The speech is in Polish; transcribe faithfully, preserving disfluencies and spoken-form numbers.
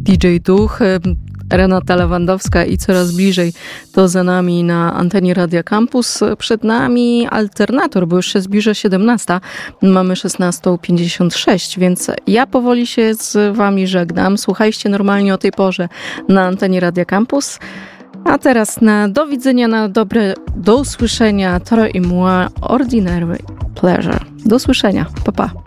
D J Duch, Renata Lewandowska i Coraz bliżej to za nami na antenie Radia Campus. Przed nami alternator, bo już się zbliża siedemnasta. Mamy szesnasta pięćdziesiąt sześć, więc ja powoli się z wami żegnam. Słuchajcie normalnie o tej porze na antenie Radia Campus. A teraz na do widzenia, na dobre do usłyszenia. Toro i moi ordinary pleasure. Do usłyszenia. Pa, pa.